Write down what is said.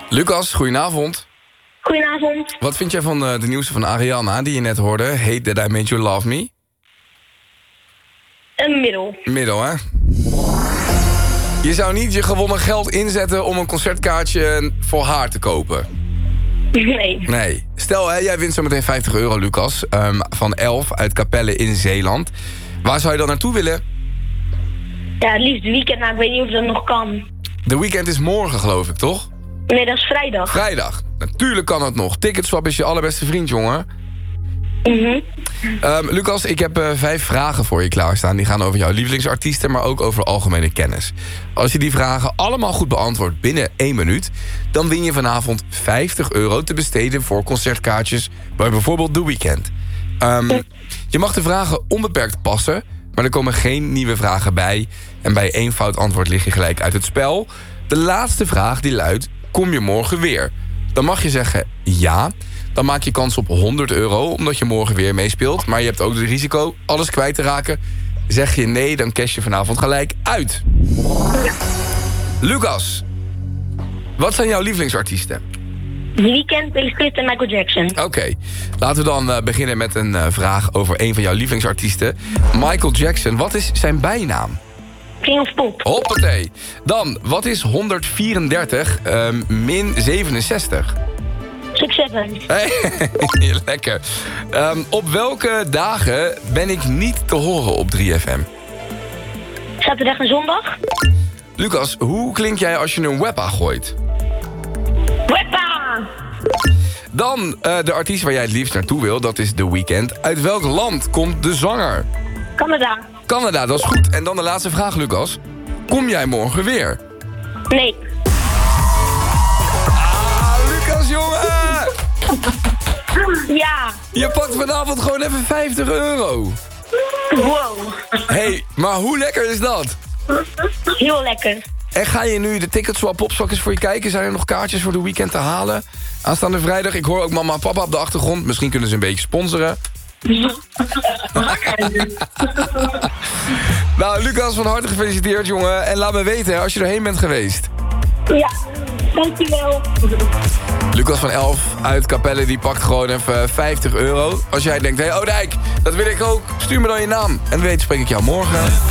Lucas, goedenavond. Goedenavond. Wat vind jij van de nieuwste van Ariana die je net hoorde? Hate That I Made You Love Me? Een middel. Middel, hè? Je zou niet je gewonnen geld inzetten om een concertkaartje voor haar te kopen. Nee. Stel, hè, jij wint zo meteen €50, Lucas. Van Elf uit Capelle in Zeeland. Waar zou je dan naartoe willen? Ja, het liefst weekend, maar ik weet niet of dat nog kan. De weekend is morgen, geloof ik, toch? Nee, dat is vrijdag. Vrijdag. Natuurlijk kan het nog. Ticketswap is je allerbeste vriend, jongen. Lucas, ik heb 5 vragen voor je klaarstaan. Die gaan over jouw lievelingsartiesten, maar ook over algemene kennis. Als je die vragen allemaal goed beantwoordt binnen 1 minuut... dan win je vanavond €50 te besteden voor concertkaartjes... bij bijvoorbeeld The Weeknd. Je mag de vragen onbeperkt passen... maar er komen geen nieuwe vragen bij. En bij 1 fout antwoord lig je gelijk uit het spel. De laatste vraag die luidt, kom je morgen weer? Dan mag je zeggen ja... Dan maak je kans op €100, omdat je morgen weer meespeelt. Maar je hebt ook het risico alles kwijt te raken. Zeg je nee, dan cash je vanavond gelijk uit. Lucas, wat zijn jouw lievelingsartiesten? The Weeknd, Taylor Swift en Michael Jackson. Oké, laten we dan beginnen met een vraag over een van jouw lievelingsartiesten. Michael Jackson, wat is zijn bijnaam? King of Pop. Hoppatee. Dan, wat is 134 min 67? 6-7. Hey, lekker. Op welke dagen ben ik niet te horen op 3FM? Zaterdag en zondag. Lucas, hoe klink jij als je een weppa gooit? Weppa! Dan de artiest waar jij het liefst naartoe wil, dat is The Weeknd. Uit welk land komt de zanger? Canada. Canada, dat is goed. En dan de laatste vraag, Lucas. Kom jij morgen weer? Nee. Lucas, jongen! Ja. Je pakt vanavond gewoon even €50. Wow. Hey, maar hoe lekker is dat? Heel lekker. En ga je nu de ticketswap opzak eens voor je kijken? Zijn er nog kaartjes voor de weekend te halen? Aanstaande vrijdag, ik hoor ook mama en papa op de achtergrond. Misschien kunnen ze een beetje sponsoren. Nou, Lucas, van harte gefeliciteerd, jongen. En laat me weten hè, als je erheen bent geweest. Ja, dankjewel. Lucas van Elf uit Capelle, die pakt gewoon even €50. Als jij denkt, hey Odijk, dat wil ik ook, stuur me dan je naam. En weet, spreek ik jou morgen.